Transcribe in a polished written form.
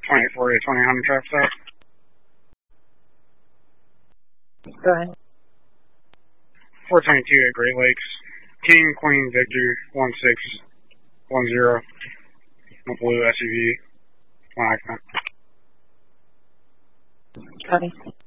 2840 to 2000 traffic stop. Go ahead. 422 at Great Lakes. King, Queen, Victor, 1610. A blue SUV. One occupant. Copy.